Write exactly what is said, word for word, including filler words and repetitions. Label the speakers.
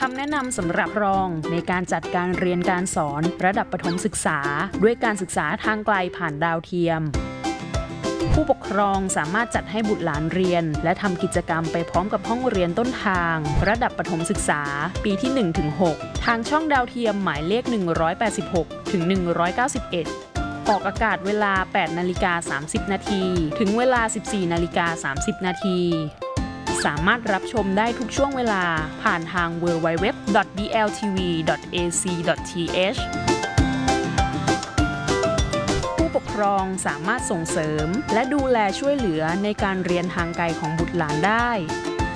Speaker 1: ำแนะนำสำหรับรองในการจัดการเรียนการสอนระดับประถมศึกษาด้วยการศึกษาทางไกลผ่านดาวเทียมผู้ปกครองสามารถจัดให้บุตรหลานเรียนและทำกิจกรรมไปพร้อมกับห้องเรียนต้นทางระดับประถมศึกษาปีที่ หนึ่งถึงหก ทางช่องดาวเทียมหมายเลข หนึ่งร้อยแปดสิบหก ถึง หนึ่งร้อยเก้าสิบเอ็ด ออกอากาศเวลา แปดนาฬิกาสามสิบนาที ถึงเวลา สิบสี่นาฬิกาสามสิบนาทีสามารถรับชมได้ทุกช่วงเวลาผ่านทาง ดับเบิลยู ดับเบิลยู ดับเบิลยู ดอท บี แอล ที วี ดอท เอ ซี ดอท ที เอช ผู้ปกครองสามารถส่งเสริมและดูแลช่วยเหลือในการเรียนทางไกลของบุตรหลานได้